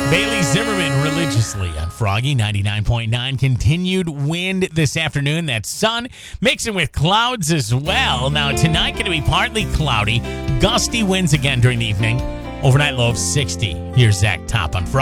Bailey Zimmerman religiously on Froggy 99.9. Continued wind this afternoon. That sun mixing with clouds as well. Now, tonight going to be partly cloudy. Gusty winds again during the evening. Overnight low of 60. Here's Zach Top on Froggy.